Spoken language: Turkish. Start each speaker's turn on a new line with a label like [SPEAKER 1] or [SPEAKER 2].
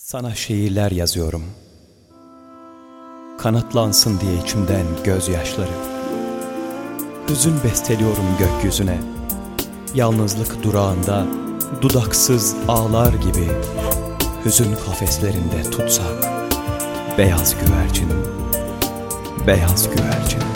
[SPEAKER 1] Sana şiirler yazıyorum, kanatlansın diye içimden gözyaşları. Hüzün besteliyorum gökyüzüne, yalnızlık durağında dudaksız ağlar gibi. Hüzün kafeslerinde tutsak, beyaz güvercin, beyaz güvercin.